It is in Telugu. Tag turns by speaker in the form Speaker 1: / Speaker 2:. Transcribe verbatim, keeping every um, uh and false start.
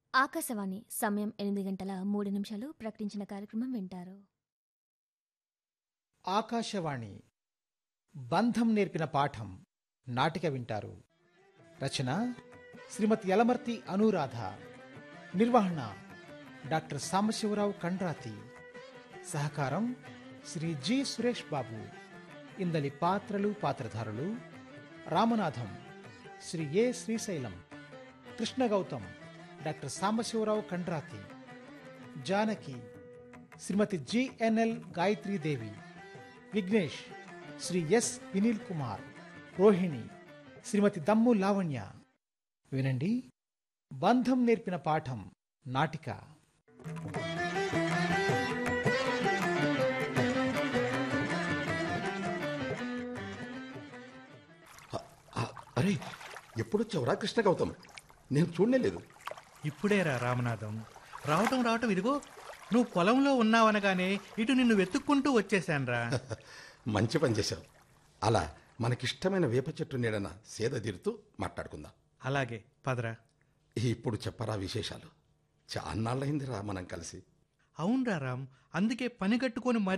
Speaker 1: ఆకాశవాణి సమయం ఎనిమిది గంటల మూడు నిమిషాలు ప్రకటించిన కార్యక్రమం వింటారు.
Speaker 2: ఆకాశవాణి బంధం నేర్పిన పాఠం నాటిక వింటారు. రచన శ్రీమతి యలమర్తి అనురాధ. నిర్వహణ డాక్టర్ సాంబశివరావు కండ్రాతి. సహకారం శ్రీ జి సురేష్ బాబు. ఇందలి పాత్రలు పాత్రధారులు: రామనాథం శ్రీ ఏ శ్రీశైలం, కృష్ణ గౌతమ్ డాక్టర్ సాంబశివరావు కండ్రాతి, జానకి శ్రీమతి జిఎన్ఎల్ గాయత్రీదేవి, విఘ్నేష్ శ్రీ ఎస్ వినీల్ కుమార్, రోహిణి శ్రీమతి దమ్ము లావణ్య. వినండి, బంధం నేర్పిన పాఠం నాటిక.
Speaker 3: అరే, ఎప్పుడొచ్చావురా కృష్ణ గౌతమ్? నేను చూడలేదు.
Speaker 4: ఇప్పుడేరా రామనాథం, రావటం రావటం ఇదిగో నువ్వు పొలంలో ఉన్నావనగానే ఇటు నిన్ను వెతుక్కుంటూ వచ్చేశాన్రా.
Speaker 3: మంచి పని చేశావు. అలా మనకిష్టమైన వేప చెట్టు నీడన సేద తీరుతూ మాట్లాడుకుందాం.
Speaker 4: అలాగే పదరా.
Speaker 3: ఇప్పుడు చెప్పరా విశేషాలు. చాన్నాళ్ళయిందిరా మనం కలిసి.
Speaker 4: అవునరా రామ్, అందుకే పని కట్టుకొని మరీ